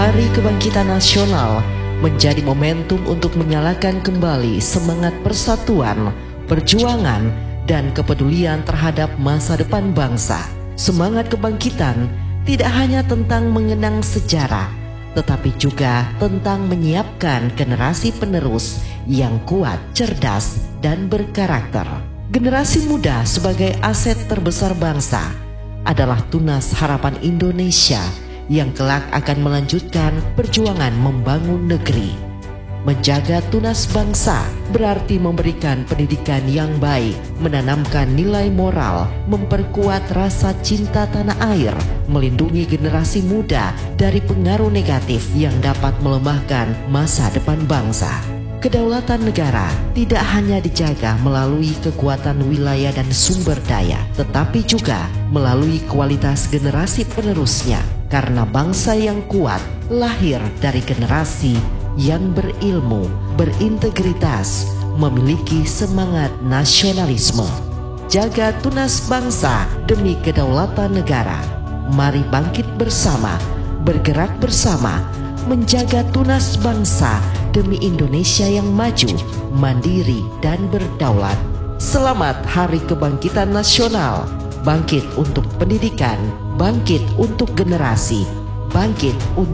Hari Kebangkitan Nasional menjadi momentum untuk menyalakan kembali semangat persatuan, perjuangan, dan kepedulian terhadap masa depan bangsa. Semangat kebangkitan tidak hanya tentang mengenang sejarah, tetapi juga tentang menyiapkan generasi penerus yang kuat, cerdas, dan berkarakter. Generasi muda sebagai aset terbesar bangsa adalah tunas harapan Indonesia yang kelak akan melanjutkan perjuangan membangun negeri. Menjaga tunas bangsa berarti memberikan pendidikan yang baik, menanamkan nilai moral, memperkuat rasa cinta tanah air, melindungi generasi muda dari pengaruh negatif yang dapat melemahkan masa depan bangsa. Kedaulatan negara tidak hanya dijaga melalui kekuatan wilayah dan sumber daya, tetapi juga melalui kualitas generasi penerusnya. Karena bangsa yang kuat lahir dari generasi yang berilmu, berintegritas, memiliki semangat nasionalisme. Jaga tunas bangsa demi kedaulatan negara. Mari bangkit bersama, bergerak bersama, menjaga tunas bangsa demi Indonesia yang maju, mandiri, dan berdaulat. Selamat Hari Kebangkitan Nasional. Bangkit untuk pendidikan, bangkit untuk generasi, bangkit untuk